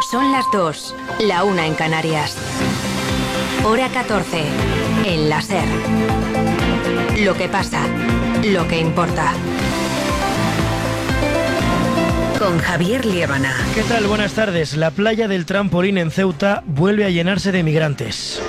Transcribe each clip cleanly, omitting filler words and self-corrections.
Son las 2, la 1 en Canarias. Hora 14, en la SER. Lo que pasa, lo que importa. Con Javier Liébana. ¿Qué tal? Buenas tardes. La playa del Trampolín en Ceuta vuelve a llenarse de migrantes.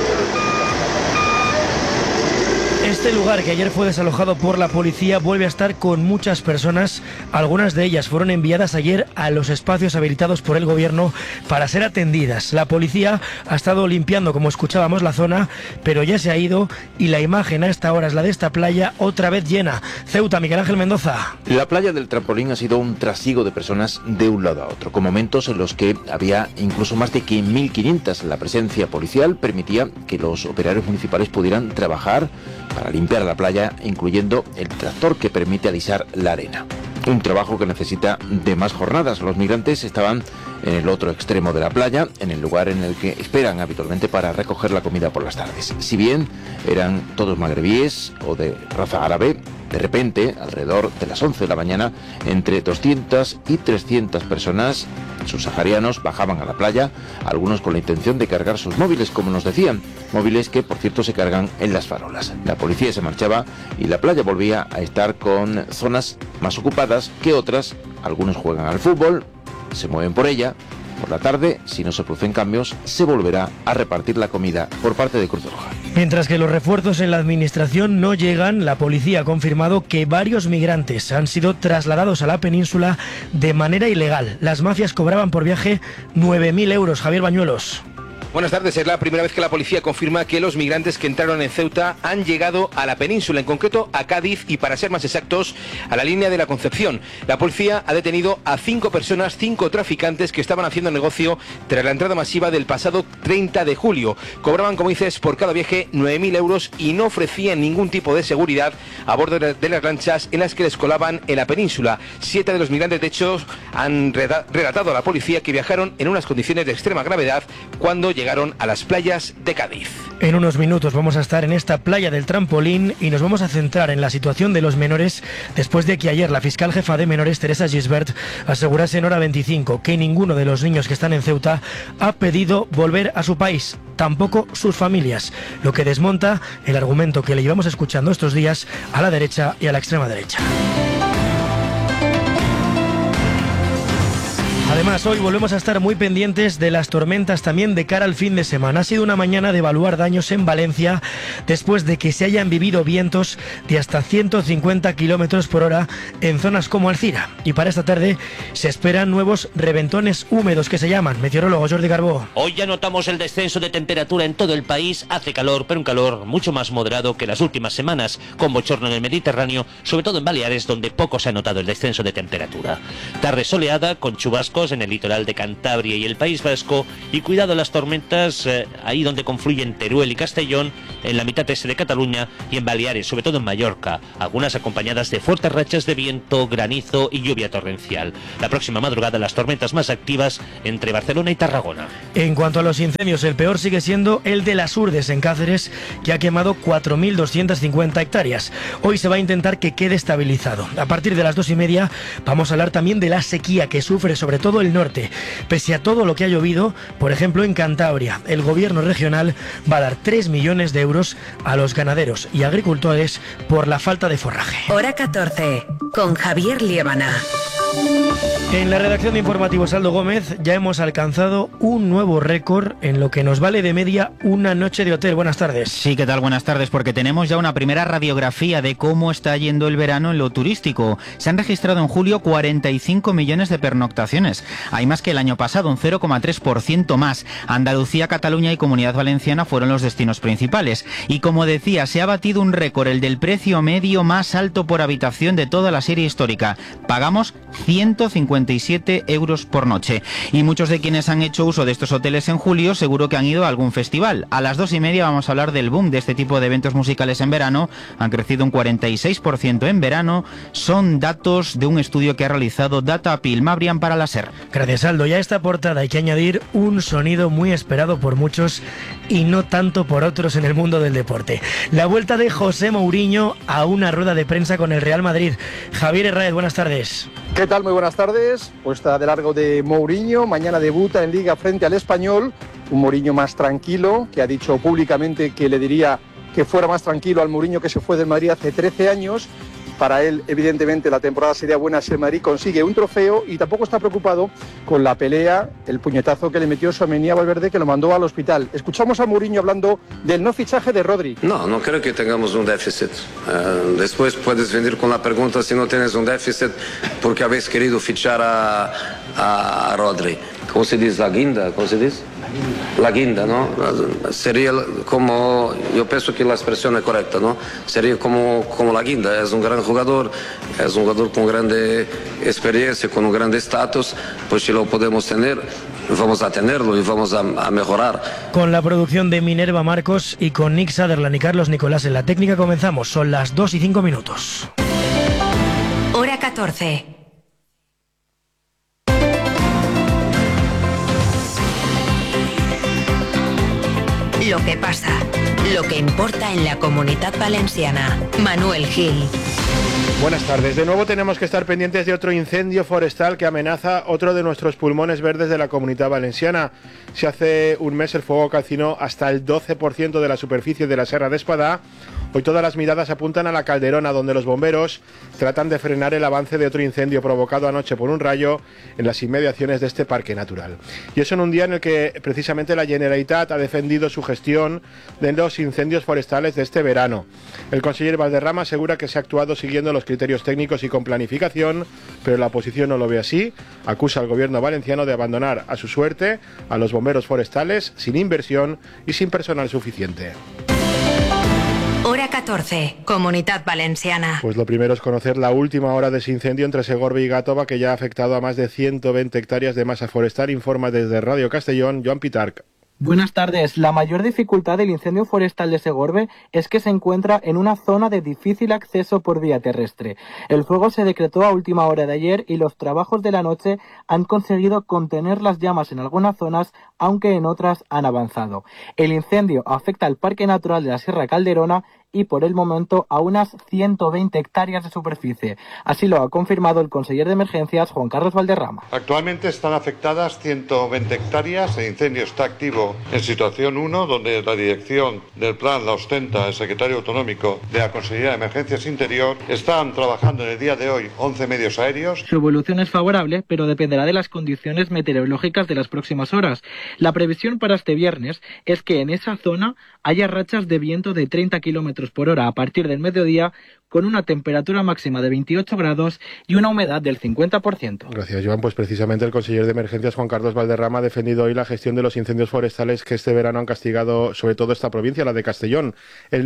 Este lugar, que ayer fue desalojado por la policía, vuelve a estar con muchas personas. Algunas de ellas fueron enviadas ayer a los espacios habilitados por el gobierno para ser atendidas. La policía ha estado limpiando, como escuchábamos, la zona, pero ya se ha ido y la imagen a esta hora es la de esta playa otra vez llena. Ceuta, Miguel Ángel Mendoza. La playa del Trampolín ha sido un trasiego de personas de un lado a otro, con momentos en los que había incluso más de 1.500. La presencia policial permitía que los operarios municipales pudieran trabajar para limpiar la playa, incluyendo el tractor que permite alisar la arena. Un trabajo que necesita de más jornadas. Los migrantes estaban en el otro extremo de la playa, en el lugar en el que esperan habitualmente para recoger la comida por las tardes. Si bien eran todos magrebíes o de raza árabe, de repente, alrededor de las 11 de la mañana, entre 200 y 300 personas subsaharianos bajaban a la playa, algunos con la intención de cargar sus móviles, como nos decían, móviles que por cierto se cargan en las farolas. La policía se marchaba y la playa volvía a estar con zonas más ocupadas que otras. Algunos juegan al fútbol, se mueven por ella. Por la tarde, si no se producen cambios, se volverá a repartir la comida por parte de Cruz Roja. Mientras que los refuerzos en la administración no llegan, la policía ha confirmado que varios migrantes han sido trasladados a la península de manera ilegal. Las mafias cobraban por viaje 9.000 euros. Javier Bañuelos. Buenas tardes. Es la primera vez que la policía confirma que los migrantes que entraron en Ceuta han llegado a la península, en concreto a Cádiz y, para ser más exactos, a la línea de la Concepción. La policía ha detenido a 5 personas, 5 traficantes que estaban haciendo negocio tras la entrada masiva del pasado 30 de julio. Cobraban, como dices, por cada viaje 9.000 euros y no ofrecían ningún tipo de seguridad a bordo de las lanchas en las que les colaban en la península. 7 de los migrantes, de hecho, han relatado a la policía que viajaron en unas condiciones de extrema gravedad cuando llegaron a las playas de Cádiz. En unos minutos vamos a estar en esta playa del Trampolín y nos vamos a centrar en la situación de los menores después de que ayer la fiscal jefa de menores, Teresa Gisbert, asegurase en Hora 25 que ninguno de los niños que están en Ceuta ha pedido volver a su país, tampoco sus familias, lo que desmonta el argumento que le llevamos escuchando estos días a la derecha y a la extrema derecha. Además, hoy volvemos a estar muy pendientes de las tormentas también de cara al fin de semana. Ha sido una mañana de evaluar daños en Valencia después de que se hayan vivido vientos de hasta 150 kilómetros por hora en zonas como Alcira. Y para esta tarde se esperan nuevos reventones húmedos que se llaman. Meteorólogo Jordi Carbó. Hoy ya notamos el descenso de temperatura en todo el país. Hace calor, pero un calor mucho más moderado que las últimas semanas, con bochorno en el Mediterráneo, sobre todo en Baleares, donde poco se ha notado el descenso de temperatura. Tarde soleada, con chubascos en el litoral de Cantabria y el País Vasco, y cuidado las tormentas ahí donde confluyen Teruel y Castellón, en la mitad este de Cataluña y en Baleares, sobre todo en Mallorca, algunas acompañadas de fuertes rachas de viento, granizo y lluvia torrencial. La próxima madrugada las tormentas más activas entre Barcelona y Tarragona. En cuanto a los incendios, el peor sigue siendo el de las Urdes en Cáceres, que ha quemado 4.250 hectáreas. Hoy se va a intentar que quede estabilizado. A partir de las 2:30 vamos a hablar también de la sequía que sufre sobre todo el norte. Pese a todo lo que ha llovido, por ejemplo en Cantabria, el gobierno regional va a dar 3 millones de euros a los ganaderos y agricultores por la falta de forraje. Hora 14, con Javier Liébana. En la redacción de Informativos Aldo Gómez ya hemos alcanzado un nuevo récord en lo que nos vale de media una noche de hotel. Buenas tardes. Sí, ¿qué tal? Buenas tardes, porque tenemos ya una primera radiografía de cómo está yendo el verano en lo turístico. Se han registrado en julio 45 millones de pernoctaciones. Hay más que el año pasado, un 0,3% más. Andalucía, Cataluña y Comunidad Valenciana fueron los destinos principales. Y como decía, se ha batido un récord, el del precio medio más alto por habitación de toda la serie histórica. Pagamos 157 euros por noche. Y muchos de quienes han hecho uso de estos hoteles en julio seguro que han ido a algún festival. A las 2:30 vamos a hablar del boom de este tipo de eventos musicales en verano. Han crecido un 46% en verano. Son datos de un estudio que ha realizado Data Appeal. Mabrián para la SER. Gracias, Aldo. Y a esta portada hay que añadir un sonido muy esperado por muchos y no tanto por otros en el mundo del deporte. La vuelta de José Mourinho a una rueda de prensa con el Real Madrid. Javier Herráez, buenas tardes. ¿Qué tal? Muy buenas tardes. Puesta de largo de Mourinho. Mañana debuta en Liga frente al Español. Un Mourinho más tranquilo, que ha dicho públicamente que le diría que fuera más tranquilo al Mourinho que se fue del Madrid hace 13 años. Para él, evidentemente, la temporada sería buena si el Madrid consigue un trofeo y tampoco está preocupado con la pelea, el puñetazo que le metió Tchouaméni a Valverde, que lo mandó al hospital. Escuchamos a Mourinho hablando del no fichaje de Rodri. No creo que tengamos un déficit. Después puedes venir con la pregunta si no tienes un déficit porque habéis querido fichar a Rodri. ¿Cómo se dice? ¿La guinda? ¿Cómo se dice? La guinda, ¿no? Sería como, yo pienso que la expresión es correcta, ¿no? Sería como la guinda. Es un gran jugador, es un jugador con grande experiencia, con un grande estatus. Pues si lo podemos tener, vamos a tenerlo y vamos a mejorar. Con la producción de Minerva Marcos y con Nick Sutherland y Carlos Nicolás en la técnica comenzamos. Son las 2:05. Hora 14. Lo que pasa, lo que importa en la Comunitat Valenciana. Manuel Gil. Buenas tardes. De nuevo tenemos que estar pendientes de otro incendio forestal que amenaza otro de nuestros pulmones verdes de la Comunitat Valenciana. Si hace un mes el fuego calcinó hasta el 12% de la superficie de la Serra d'Espadà, hoy todas las miradas apuntan a la Calderona, donde los bomberos tratan de frenar el avance de otro incendio provocado anoche por un rayo en las inmediaciones de este parque natural. Y eso en un día en el que precisamente la Generalitat ha defendido su gestión de los incendios forestales de este verano. El conseller Valderrama asegura que se ha actuado siguiendo los criterios técnicos y con planificación, pero la oposición no lo ve así. Acusa al gobierno valenciano de abandonar a su suerte a los bomberos forestales sin inversión y sin personal suficiente. Hora 14, Comunitat Valenciana. Pues lo primero es conocer la última hora de ese incendio entre Segorbe y Gàtova, que ya ha afectado a más de 120 hectáreas de masa forestal, informa desde Radio Castellón, Joan Pitarch. Buenas tardes. La mayor dificultad del incendio forestal de Segorbe es que se encuentra en una zona de difícil acceso por vía terrestre. El fuego se decretó a última hora de ayer y los trabajos de la noche han conseguido contener las llamas en algunas zonas, aunque en otras han avanzado. El incendio afecta al Parque Natural de la Sierra Calderona y por el momento a unas 120 hectáreas de superficie. Así lo ha confirmado el conseller de Emergencias, Juan Carlos Valderrama. Actualmente están afectadas 120 hectáreas, el incendio está activo en situación 1, donde la dirección del plan la ostenta el secretario autonómico de la Consejería de Emergencias Interior. Están trabajando en el día de hoy 11 medios aéreos. Su evolución es favorable, pero dependerá de las condiciones meteorológicas de las próximas horas. La previsión para este viernes es que en esa zona haya rachas de viento de 30 km por hora a partir del mediodía, con una temperatura máxima de 28 grados y una humedad del 50%. Gracias, Joan. Pues precisamente el conseller de Emergencias, Juan Carlos Valderrama, ha defendido hoy la gestión de los incendios forestales que este verano han castigado sobre todo esta provincia, la de Castellón. El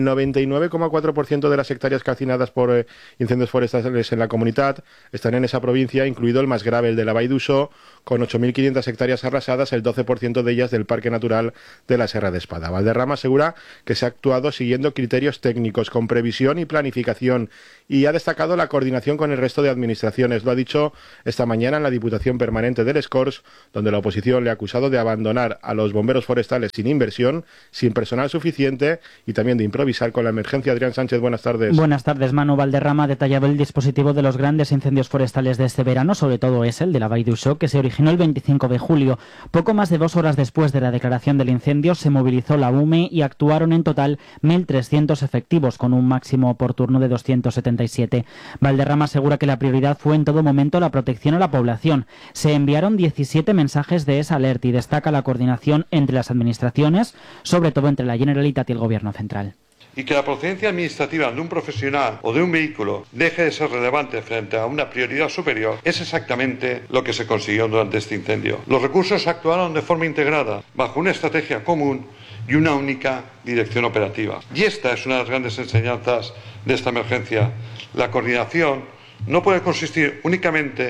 99,4% de las hectáreas calcinadas por incendios forestales en la comunidad están en esa provincia, incluido el más grave, el de la Vall d'Uixó, con 8.500 hectáreas arrasadas, el 12% de ellas del Parque Natural de la Serra d'Espadà. Valderrama asegura que se ha actuado siguiendo criterios técnicos, con previsión y planificación, y ha destacado la coordinación con el resto de administraciones. Lo ha dicho esta mañana en la Diputación Permanente de Les Corts, donde la oposición le ha acusado de abandonar a los bomberos forestales sin inversión, sin personal suficiente y también de improvisar con la emergencia. Adrián Sánchez, buenas tardes. Buenas tardes, Manu. Valderrama ha detallado el dispositivo de los grandes incendios forestales de este verano, sobre todo es el de la Vall d'Uixó, que se originó el 25 de julio. Poco más de 2 horas después de la declaración del incendio, se movilizó la UME y actuaron en total 1.300 efectivos, con un máximo por turno de 277. Valderrama asegura que la prioridad fue en todo momento la protección a la población. Se enviaron 17 mensajes de esa alerta y destaca la coordinación entre las administraciones, sobre todo entre la Generalitat y el Gobierno central. Y que la procedencia administrativa de un profesional o de un vehículo deje de ser relevante frente a una prioridad superior es exactamente lo que se consiguió durante este incendio. Los recursos actuaron de forma integrada, bajo una estrategia común y una única dirección operativa. Y esta es una de las grandes enseñanzas de esta emergencia. La coordinación no puede consistir únicamente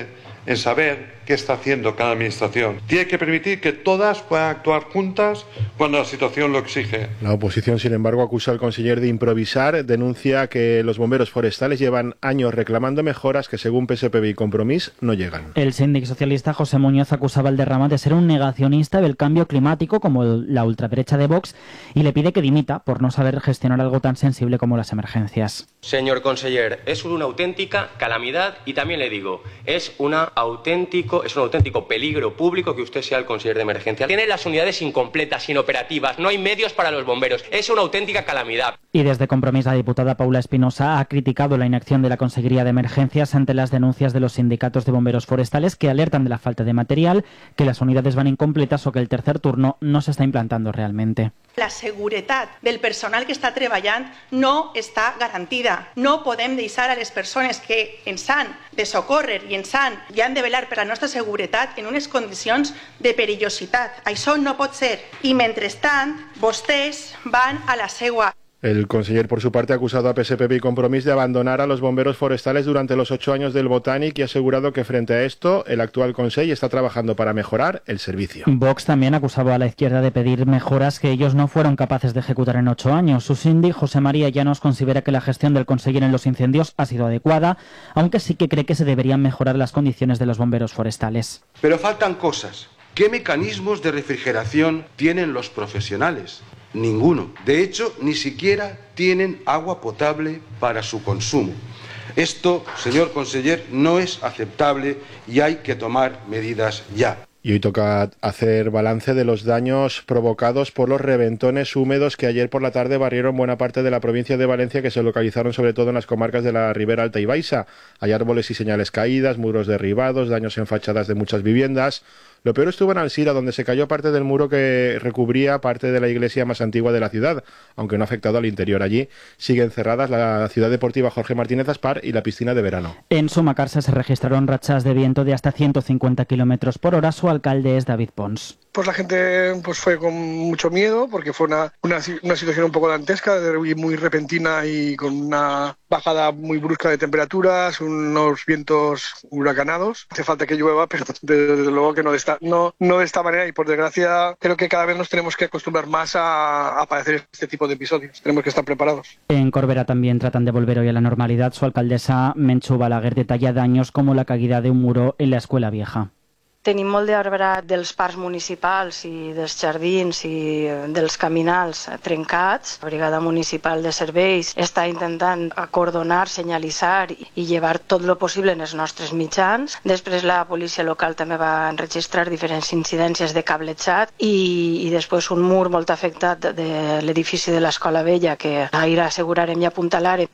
en saber qué está haciendo cada administración. Tiene que permitir que todas puedan actuar juntas cuando la situación lo exige. La oposición, sin embargo, acusa al conseller de improvisar, denuncia que los bomberos forestales llevan años reclamando mejoras que, según PSPB y Compromís, no llegan. El síndic socialista José Muñoz acusaba al Derramat de ser un negacionista del cambio climático, como la ultraderecha de Vox, y le pide que dimita por no saber gestionar algo tan sensible como las emergencias. Señor conseller, es una auténtica calamidad y también le digo, es un auténtico peligro público que usted sea el conseller de emergencia. Tiene las unidades incompletas, inoperativas, no hay medios para los bomberos, es una auténtica calamidad. Y desde Compromís, la diputada Paula Espinosa ha criticado la inacción de la Consejería de Emergencias ante las denuncias de los sindicatos de bomberos forestales que alertan de la falta de material, que las unidades van incompletas o que el tercer turno no se está implantando realmente. La seguretat del personal que està treballant no està garantida. No podem deixar a les persones que ens han de socórrer i han de velar per la nostra seguretat en unes condicions de perillositat. Això no pot ser. I mentrestant, vostès van a la seua. El conseller, por su parte, ha acusado a PSPB y Compromís de abandonar a los bomberos forestales durante los 8 años del Botànic y ha asegurado que frente a esto, el actual Consell está trabajando para mejorar el servicio. Vox también acusaba a la izquierda de pedir mejoras que ellos no fueron capaces de ejecutar en 8 años. Su síndic, José María Llanos, considera que la gestión del conseller en los incendios ha sido adecuada, aunque sí que cree que se deberían mejorar las condiciones de los bomberos forestales. Pero faltan cosas. ¿Qué mecanismos de refrigeración tienen los profesionales? Ninguno. De hecho, ni siquiera tienen agua potable para su consumo. Esto, señor conseller, no es aceptable y hay que tomar medidas ya. Y hoy toca hacer balance de los daños provocados por los reventones húmedos que ayer por la tarde barrieron buena parte de la provincia de Valencia, que se localizaron sobre todo en las comarcas de la Ribera Alta y Baixa. Hay árboles y señales caídas, muros derribados, daños en fachadas de muchas viviendas. Lo peor estuvo en Alsira, donde se cayó parte del muro que recubría parte de la iglesia más antigua de la ciudad, aunque no ha afectado al interior. Allí siguen cerradas la ciudad deportiva Jorge Martínez Aspar y la piscina de verano. En Sumacarse se registraron rachas de viento de hasta 150 kilómetros por hora. Su alcalde es David Pons. Pues la gente fue con mucho miedo porque fue una situación un poco dantesca, muy repentina y con una bajada muy brusca de temperaturas, unos vientos huracanados. Hace falta que llueva, pero desde luego que no de esta manera, y por desgracia creo que cada vez nos tenemos que acostumbrar más a padecer este tipo de episodios. Tenemos que estar preparados. En Corbera también tratan de volver hoy a la normalidad. Su alcaldesa Menchu Balaguer detalla daños como la caída de un muro en la Escuela Vieja. Tenim molt d'arbrat dels parcs municipals i dels jardins i dels caminals trencats. La Brigada Municipal de Serveis està intentant acordonar, senyalitzar i llevar tot lo possible en els nostres mitjans. Després la policia local també va enregistrar diferents incidències de cablejat i després un mur molt afectat de l'edifici de l'Escola Vella que ahir assegurarem i apuntalarem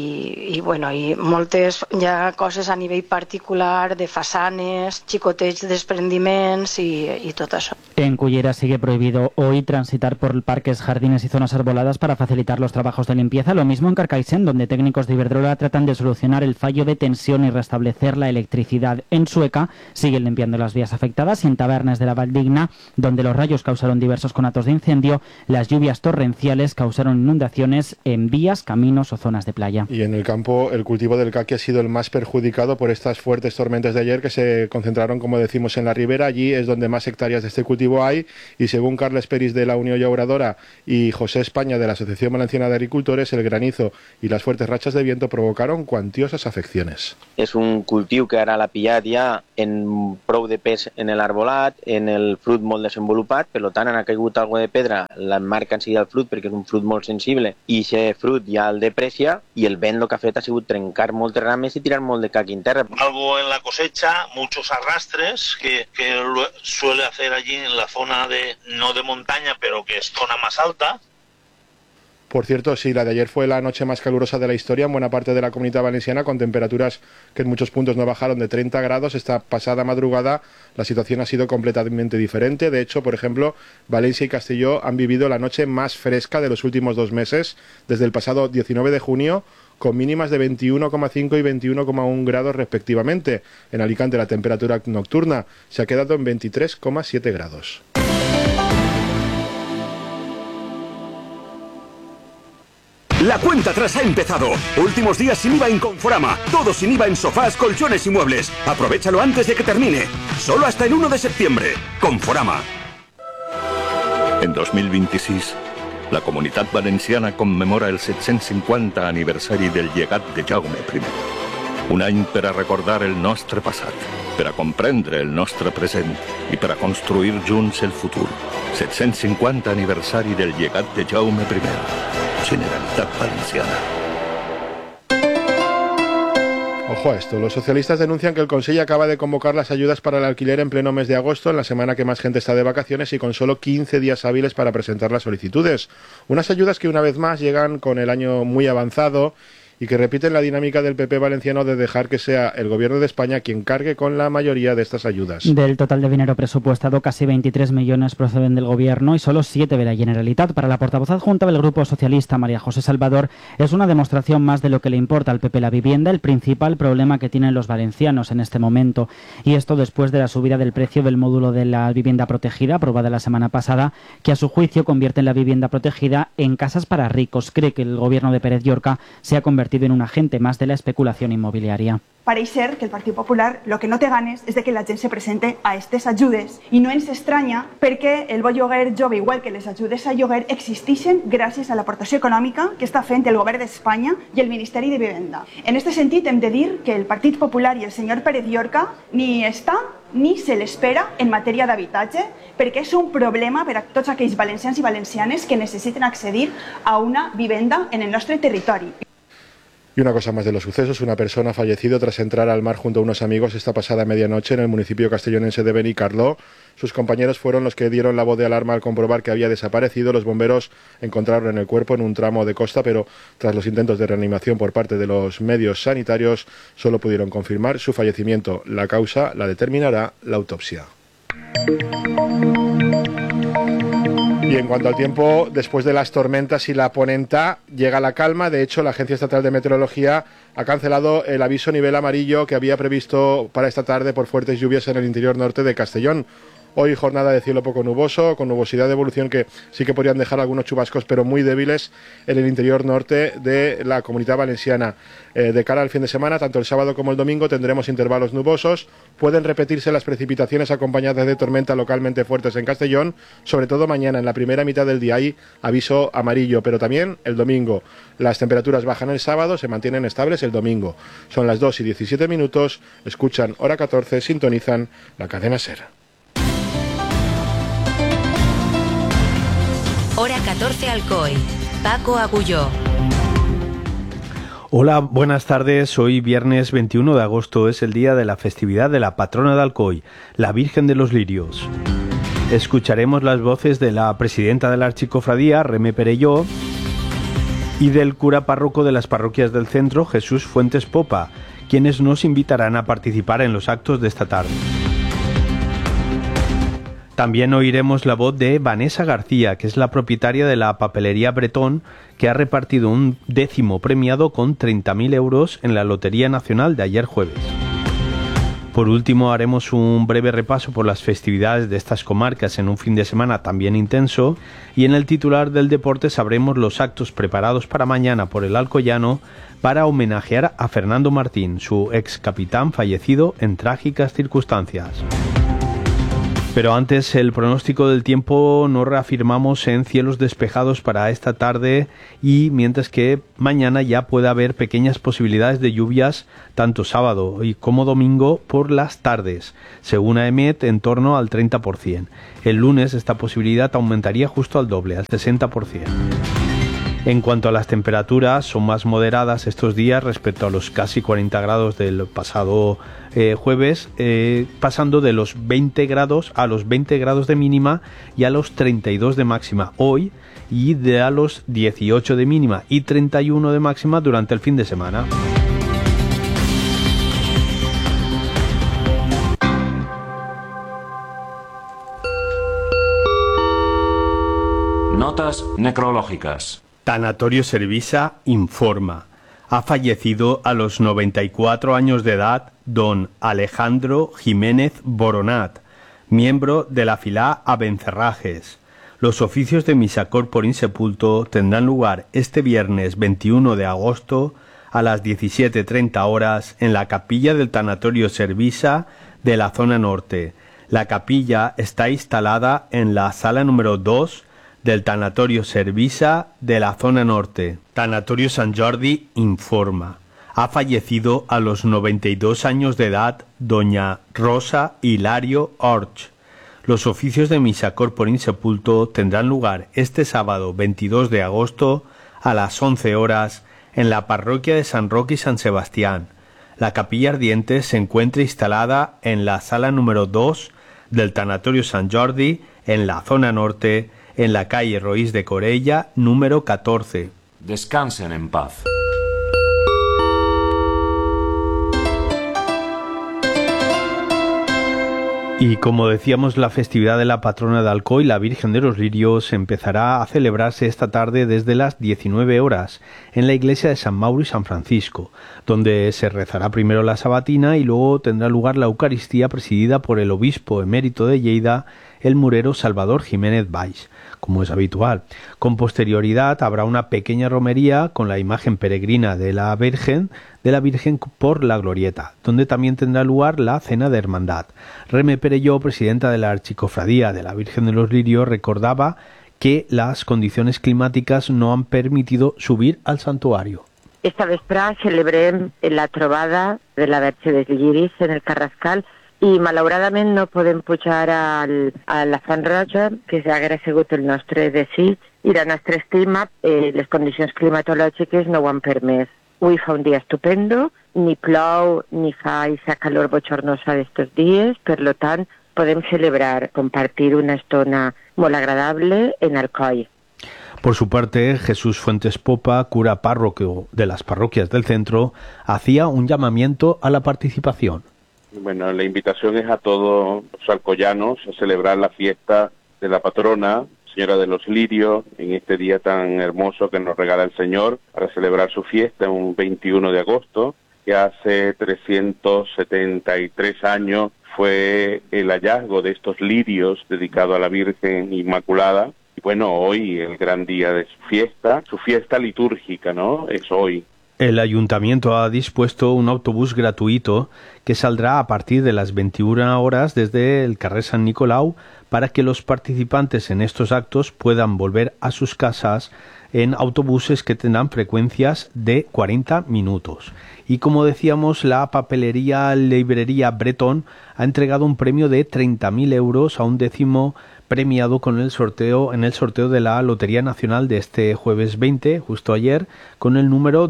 i moltes ja coses a nivell particular de façanes, xicoteig desprendiments y todo eso. En Cullera sigue prohibido hoy transitar por parques, jardines y zonas arboladas para facilitar los trabajos de limpieza. Lo mismo en Carcaixent, donde técnicos de Iberdrola tratan de solucionar el fallo de tensión y restablecer la electricidad. En Sueca siguen limpiando las vías afectadas y en Tabernes de la Valdigna, donde los rayos causaron diversos conatos de incendio, las lluvias torrenciales causaron inundaciones en vías, caminos o zonas de playa. Y en el campo, el cultivo del caqui ha sido el más perjudicado por estas fuertes tormentas de ayer que se concentraron, como decimos, en la ribera. Allí es donde más hectáreas de este cultivo hay y según Carles Peris de la Unión Llauradora y José España de la Asociación Valenciana de Agricultores, el granizo y las fuertes rachas de viento provocaron cuantiosas afecciones. És un cultiu que ara l'ha pillat ja en prou de pes en l'arbolat, en el fruit molt desenvolupat, per tant ha caigut algo de pedra, l'emmarca en seguida el fruit perquè és un fruit molt sensible i aquest fruit ja el deprecia i el vent el que ha fet ha sigut trencar moltes rames i tirar molt de caqui en terra. Algo en la cosecha, muchos arrastres que suele hacer allí en la zona no de montaña, pero que es zona más alta. Por cierto, sí, la de ayer fue la noche más calurosa de la historia en buena parte de la Comunidad Valenciana, con temperaturas que en muchos puntos no bajaron de 30 grados. Esta pasada madrugada la situación ha sido completamente diferente. De hecho, por ejemplo, Valencia y Castelló han vivido la noche más fresca de los últimos 2 meses, desde el pasado 19 de junio, con mínimas de 21,5 y 21,1 grados respectivamente. En Alicante la temperatura nocturna se ha quedado en 23,7 grados. La cuenta atrás ha empezado. Últimos días sin IVA en Conforama. Todo sin IVA en sofás, colchones y muebles. Aprovechalo antes de que termine. Solo hasta el 1 de septiembre. Conforama. En 2026, la Comunitat Valenciana commemora el 750 aniversari del llegat de Jaume I. Un any per a recordar el nostre passat, per a comprendre el nostre present i per a construir junts el futur. 750 aniversari del llegat de Jaume I. Generalitat Valenciana. Ojo a esto, los socialistas denuncian que el Consell acaba de convocar las ayudas para el alquiler en pleno mes de agosto, en la semana que más gente está de vacaciones y con solo 15 días hábiles para presentar las solicitudes. Unas ayudas que una vez más llegan con el año muy avanzado y que repiten la dinámica del PP valenciano de dejar que sea el Gobierno de España quien cargue con la mayoría de estas ayudas. Del total de dinero presupuestado, casi 23 millones proceden del Gobierno y solo 7 de la Generalitat. Para la portavoz adjunta del Grupo Socialista, María José Salvador, es una demostración más de lo que le importa al PP la vivienda, el principal problema que tienen los valencianos en este momento. Y esto después de la subida del precio del módulo de la vivienda protegida, aprobada la semana pasada, que a su juicio convierte la vivienda protegida en casas para ricos. Cree que el Gobierno de Pérez Llorca se ha convertido en un agente más de la especulación inmobiliaria. Pareix ser que el Partit Popular lo que no té ganes és de que la gent se presente a aquestes ajudes i no ens estranya perquè el bo lloguer jove, igual que les ajudes a lloguer, existeixen gràcies a l'aportació econòmica que està fent el Govern d'Espanya i el Ministeri de Vivenda. En aquest sentit hem de dir que el Partit Popular i el senyor Pérez Llorca ni està ni se l'espera en matèria d'habitatge perquè és un problema per a tots aquells valencians i valencianes que necessiten accedir a una vivenda en el nostre territori. Y una cosa más de los sucesos, una persona ha fallecido tras entrar al mar junto a unos amigos esta pasada medianoche en el municipio castellonense de Benicarló. Sus compañeros fueron los que dieron la voz de alarma al comprobar que había desaparecido. Los bomberos encontraron el cuerpo en un tramo de costa, pero tras los intentos de reanimación por parte de los medios sanitarios solo pudieron confirmar su fallecimiento. La causa la determinará la autopsia. Y en cuanto al tiempo, después de las tormentas y la ponenta, llega la calma. De hecho, la Agencia Estatal de Meteorología ha cancelado el aviso nivel amarillo que había previsto para esta tarde por fuertes lluvias en el interior norte de Castellón. Hoy jornada de cielo poco nuboso, con nubosidad de evolución que sí que podrían dejar algunos chubascos, pero muy débiles en el interior norte de la Comunidad Valenciana. De cara al fin de semana, tanto el sábado como el domingo tendremos intervalos nubosos. Pueden repetirse las precipitaciones acompañadas de tormenta localmente fuertes en Castellón, sobre todo mañana en la primera mitad del día hay aviso amarillo, pero también el domingo. Las temperaturas bajan el sábado, se mantienen estables el domingo. Son las 2:17, escuchan Hora 14, sintonizan la cadena SER. Hora 14 Alcoy. Paco Agulló. Hola, buenas tardes. Hoy viernes 21 de agosto es el día de la festividad de la patrona de Alcoy, la Virgen de los Lirios. Escucharemos las voces de la presidenta de la Archicofradía, Remé Perelló, y del cura párroco de las parroquias del centro, Jesús Fuentes Popa, quienes nos invitarán a participar en los actos de esta tarde. También oiremos la voz de Vanessa García, que es la propietaria de la papelería Bretón, que ha repartido un 10º premiado con 30.000 euros en la Lotería Nacional de ayer jueves. Por último, haremos un breve repaso por las festividades de estas comarcas en un fin de semana también intenso, y en el titular del deporte sabremos los actos preparados para mañana por el Alcoyano para homenajear a Fernando Martín, su ex capitán fallecido en trágicas circunstancias. Pero antes, el pronóstico del tiempo nos reafirmamos en cielos despejados para esta tarde, y mientras que mañana ya puede haber pequeñas posibilidades de lluvias tanto sábado como domingo por las tardes, según AEMET en torno al 30%. El lunes esta posibilidad aumentaría justo al doble, al 60%. En cuanto a las temperaturas, son más moderadas estos días respecto a los casi 40 grados del pasado jueves, pasando de los 20 grados a los 20 grados de mínima y a los 32 de máxima hoy, y a los 18 de mínima y 31 de máxima durante el fin de semana. Notas necrológicas. Tanatorio Servisa informa. Ha fallecido a los 94 años de edad don Alejandro Jiménez Boronat, miembro de la filá Abencerrajes. Los oficios de Missa Corporis Sepulto tendrán lugar este viernes 21 de agosto a las 17:30 horas en la capilla del Tanatorio Servisa de la zona norte. La capilla está instalada en la sala número 2 del Tanatorio Servisa de la zona norte. Tanatorio Sant Jordi informa. Ha fallecido a los 92 años de edad doña Rosa Hilario Orch. Los oficios de Missa Corporis Sepulto tendrán lugar este sábado 22 de agosto a las 11 horas en la parroquia de San Roque y San Sebastián. La capilla ardiente se encuentra instalada en la sala número 2 del Tanatorio Sant Jordi en la zona norte, en la calle Roís de Corella, número 14. Descansen en paz. Y como decíamos, la festividad de la patrona de Alcoy, la Virgen de los Lirios, empezará a celebrarse esta tarde desde las 19 horas en la iglesia de San Mauro y San Francisco, donde se rezará primero la sabatina y luego tendrá lugar la Eucaristía presidida por el obispo emérito de Lleida, el murero Salvador Jiménez Valls, como es habitual. Con posterioridad habrá una pequeña romería con la imagen peregrina de la Virgen por la Glorieta, donde también tendrá lugar la cena de hermandad. Reme Perelló, presidenta de la Archicofradía de la Virgen de los Lirios, recordaba que las condiciones climáticas no han permitido subir al santuario. Esta vesprada celebrem la trobada de la Verge dels Lliris en el Carrascal i malauradament no podem pujar a la Font Roja, que haguera sigut el nostre desig i la nostra estima. Les condicions climatològiques no ho han permès. Avui fa un dia estupendo, ni plou ni fa esa calor bochornosa d'estos dies, per lo tant podem celebrar, compartir una estona molt agradable en Alcoy. Por su parte, Jesús Fuentes Popa, cura párroco de las parroquias del centro, hacía un llamamiento a la participación. Bueno, la invitación es a todos los alcoyanos a celebrar la fiesta de la patrona, Señora de los Lirios, en este día tan hermoso que nos regala el Señor para celebrar su fiesta, un 21 de agosto, que hace 373 años fue el hallazgo de estos lirios dedicado a la Virgen Inmaculada. Y bueno, hoy el gran día de su fiesta litúrgica, ¿no? Es hoy. El ayuntamiento ha dispuesto un autobús gratuito que saldrá a partir de las 21 horas desde el carrer San Nicolau para que los participantes en estos actos puedan volver a sus casas en autobuses que tendrán frecuencias de 40 minutos. Y como decíamos, la papelería Librería Bretón ha entregado un premio de 30.000 euros a un 10º premiado en el sorteo de la Lotería Nacional de este jueves 20, justo ayer, con el número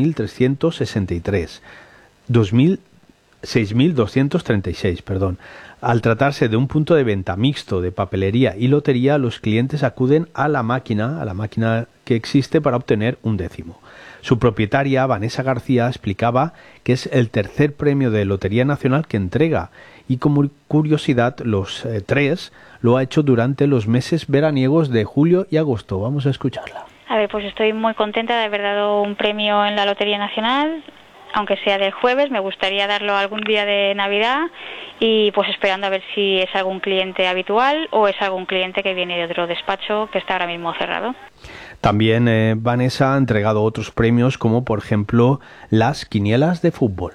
6.236, perdón. Al tratarse de un punto de venta mixto de papelería y lotería, los clientes acuden a la máquina que existe para obtener un 10º. Su propietaria, Vanessa García, explicaba que es el tercer premio de Lotería Nacional que entrega y, como curiosidad, los tres lo ha hecho durante los meses veraniegos de julio y agosto. Vamos a escucharla. A ver, pues estoy muy contenta de haber dado un premio en la Lotería Nacional, aunque sea del jueves. Me gustaría darlo algún día de Navidad y pues esperando a ver si es algún cliente habitual o es algún cliente que viene de otro despacho que está ahora mismo cerrado. También Vanessa ha entregado otros premios, como por ejemplo las quinielas de fútbol.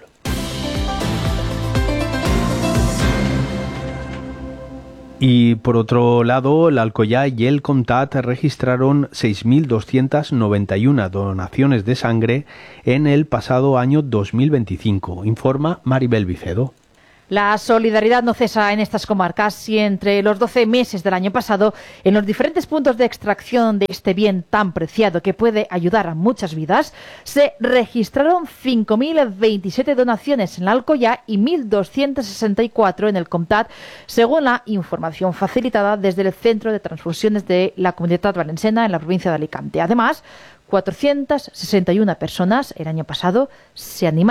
Y por otro lado, el Alcoyà y el Comtat registraron 6.291 donaciones de sangre en el pasado año 2025, informa Maribel Vicedo. La solidaridad no cesa en estas comarcas y entre los 12 meses del año pasado, en los diferentes puntos de extracción de este bien tan preciado que puede ayudar a muchas vidas, se registraron 5.027 donaciones en la Alcoyà y 1.264 en el Comtat, según la información facilitada desde el Centro de Transfusiones de la Comunitat Valenciana en la provincia de Alicante. Además, 461 personas el año pasado se animaron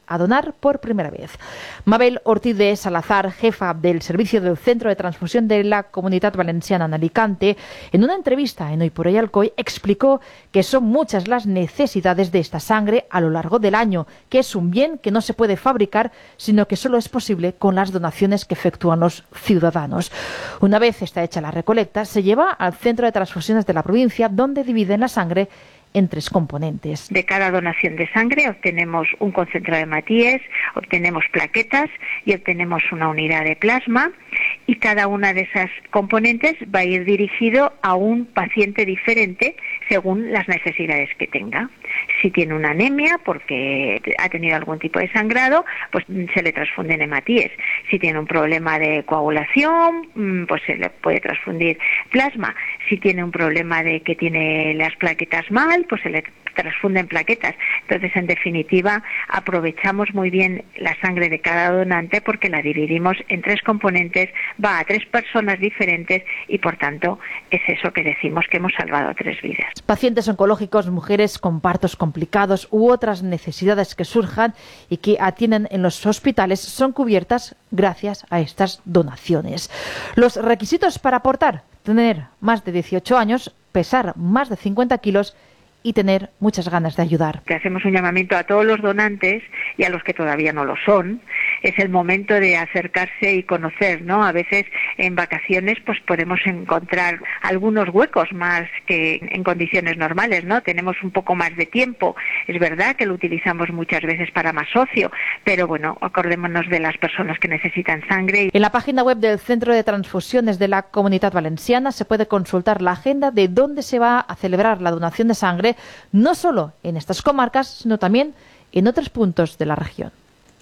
a donar por primera vez. Mabel Ortiz de Salazar, jefa del servicio del Centro de Transfusión de la Comunitat Valenciana en Alicante, en una entrevista en Hoy por Hoy Alcoy, explicó que son muchas las necesidades de esta sangre a lo largo del año, que es un bien que no se puede fabricar, sino que solo es posible con las donaciones que efectúan los ciudadanos. Una vez está hecha la recolecta, se lleva al Centro de Transfusiones de la provincia, donde dividen la sangre en 3 componentes. De cada donación de sangre obtenemos un concentrado de hematíes, obtenemos plaquetas y obtenemos una unidad de plasma, y cada una de esas componentes va a ir dirigido a un paciente diferente según las necesidades que tenga. Si tiene una anemia porque ha tenido algún tipo de sangrado, pues se le transfunden hematíes. Si tiene un problema de coagulación, pues se le puede transfundir plasma. Si tiene un problema de que tiene las plaquetas mal, pues se le transfunden plaquetas. Entonces, en definitiva, aprovechamos muy bien la sangre de cada donante porque la dividimos en 3 componentes, va a 3 personas diferentes y, por tanto, es eso que decimos que hemos salvado 3 vidas. Pacientes oncológicos, mujeres con partos complicados u otras necesidades que surjan y que atienden en los hospitales son cubiertas gracias a estas donaciones. Los requisitos para aportar: tener más de 18 años, pesar más de 50 kilos y tener muchas ganas de ayudar. Que hacemos un llamamiento a todos los donantes y a los que todavía no lo son. Es el momento de acercarse y conocer, ¿no? A veces en vacaciones pues podemos encontrar algunos huecos más que en condiciones normales, ¿no? Tenemos un poco más de tiempo. Es verdad que lo utilizamos muchas veces para más ocio, pero bueno, acordémonos de las personas que necesitan sangre. En la página web del Centro de Transfusiones de la Comunitat Valenciana se puede consultar la agenda de dónde se va a celebrar la donación de sangre, no solo en estas comarcas, sino también en otros puntos de la región.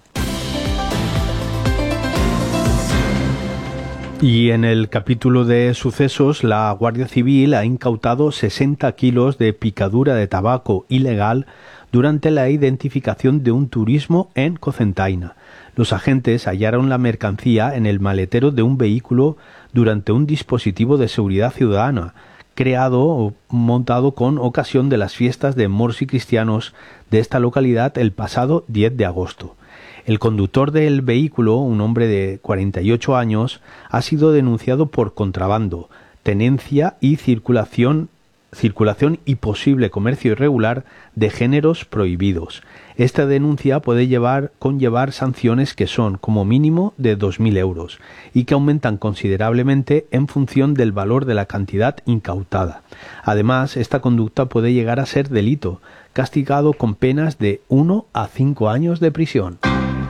Y en el capítulo de sucesos, la Guardia Civil ha incautado 60 kilos de picadura de tabaco ilegal durante la identificación de un turismo en Cocentaina. Los agentes hallaron la mercancía en el maletero de un vehículo durante un dispositivo de seguridad ciudadana creado o montado con ocasión de las fiestas de moros y cristianos de esta localidad el pasado 10 de agosto. El conductor del vehículo, un hombre de 48 años, ha sido denunciado por contrabando, tenencia y circulación y posible comercio irregular de géneros prohibidos. Esta denuncia puede conllevar sanciones que son, como mínimo, de 2.000 euros y que aumentan considerablemente en función del valor de la cantidad incautada. Además, esta conducta puede llegar a ser delito, castigado con penas de 1 a 5 años de prisión.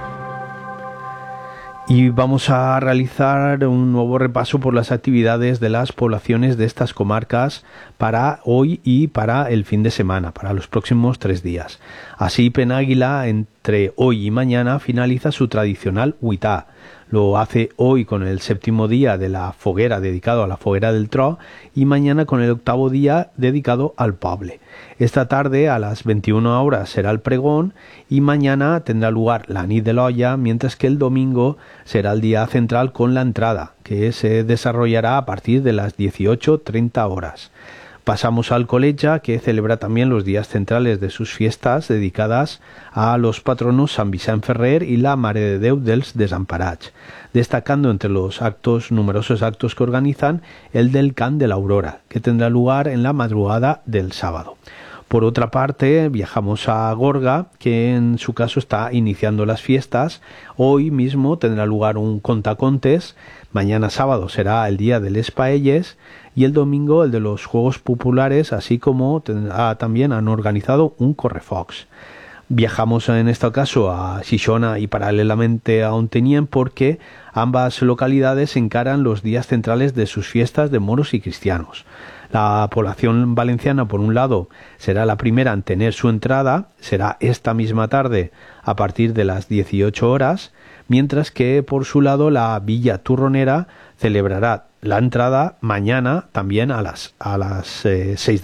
Y vamos a realizar un nuevo repaso por las actividades de las poblaciones de estas comarcas para hoy y para el fin de semana, para los próximos 3 días. Así, Penàguila, entre hoy y mañana, finaliza su tradicional Huità. Lo hace hoy con el 7º día de la foguera, dedicado a la foguera del Tro, y mañana con el 8º día dedicado al poble. Esta tarde a las 21 horas será el pregón y mañana tendrá lugar la nit de l'Olla, mientras que el domingo será el día central con la entrada, que se desarrollará a partir de las 18:30 horas. Pasamos al Alcoleja, que celebra también los días centrales de sus fiestas dedicadas a los patronos Sant Vicent Ferrer y la Mare de Déu dels Desamparats, destacando entre los numerosos actos que organizan el del Cant de la Aurora, que tendrá lugar en la madrugada del sábado. Por otra parte, viajamos a Gorga, que en su caso está iniciando las fiestas. Hoy mismo tendrá lugar un contacontes, mañana sábado será el día de les paelles y el domingo el de los Juegos Populares, así como también han organizado un correfocs. Viajamos en este caso a Xixona y paralelamente a Ontinyent porque ambas localidades encaran los días centrales de sus fiestas de moros y cristianos. La población valenciana, por un lado, será la primera en tener su entrada, será esta misma tarde a partir de las 18 horas, mientras que por su lado la Villa Turronera celebrará la entrada mañana también a las 6